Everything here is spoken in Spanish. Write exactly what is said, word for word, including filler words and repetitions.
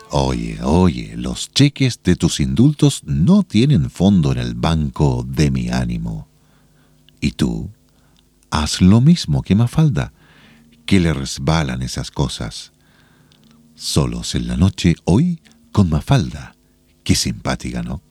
Oye, oye, los cheques de tus indultos no tienen fondo en el banco de mi ánimo. ¿Y tú? Haz lo mismo que Mafalda, que le resbalan esas cosas. Solos en la noche hoy con Mafalda. Qué simpática, ¿no?